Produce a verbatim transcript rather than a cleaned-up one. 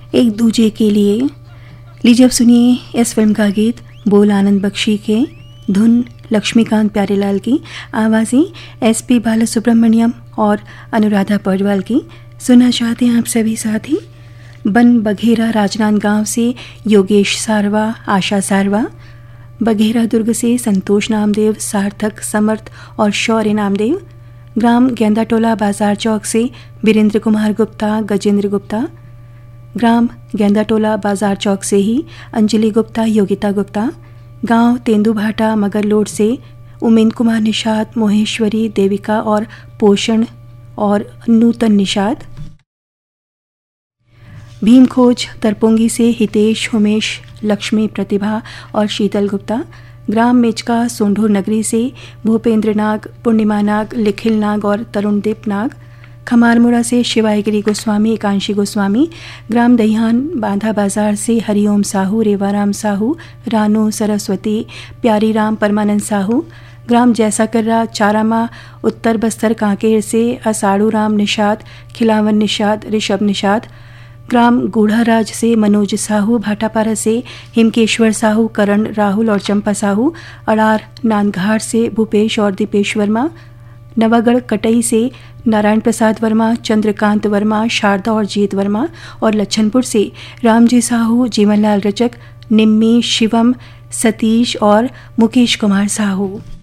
एक दूजे के लिए। लीजिए अब सुनिए इस फिल्म का गीत, बोल आनंद बख्शी के, धुन लक्ष्मीकांत प्यारेलाल की, आवाज़ें एस पी बालासुब्रमण्यम और अनुराधा पौडवाल की। सुनना चाहते हैं आप सभी साथी। बन बघेरा राजनांदगांव से योगेश सारवा, आशा सारवा, बघेरा दुर्ग से संतोष नामदेव, सार्थक, समर्थ और शौर्य नामदेव, ग्राम गेंदाटोला बाजार चौक से वीरेंद्र कुमार गुप्ता, गजेंद्र गुप्ता, ग्राम गेंदाटोला बाजार चौक से ही अंजलि गुप्ता, योगिता गुप्ता, गांव तेंदुभाटा मगरलोड से उमेन कुमार निषाद, मोहेश्वरी, देविका और पोषण और नूतन निषाद, भीमखोज तरपोंगी से हितेश, उमेश, लक्ष्मी, प्रतिभा और शीतल गुप्ता, ग्राम मेचका सोंढूर नगरी से भूपेंद्र नाग, पूर्णिमा नाग, लिखिल नाग और तरुणदीप नाग, खमारमुड़ा से शिवायगिरी गोस्वामी, एकांशी गोस्वामी, ग्राम दहियान बांधा बाजार से हरिओम साहू, रेवाराम साहू, रानू, सरस्वती, प्यारी राम, परमानंद साहू, ग्राम जैसाकर्रा चारामा उत्तर बस्तर कांकेर से असाड़ू राम निषाद, खिलावन निषाद, ऋषभ निषाद, ग्राम गूढ़ाराज से मनोज साहू, भाटापारा से हिमकेश्वर साहू, करण, राहुल और चंपा साहू, अड़ार नांदघाट से भूपेश और दीपेश वर्मा, नवागढ़ कटई से नारायण प्रसाद वर्मा, चंद्रकांत वर्मा, शारदा और जीत वर्मा और लच्छनपुर से रामजी साहू, जीवनलाल रचक, निम्मी, शिवम, सतीश और मुकेश कुमार साहू।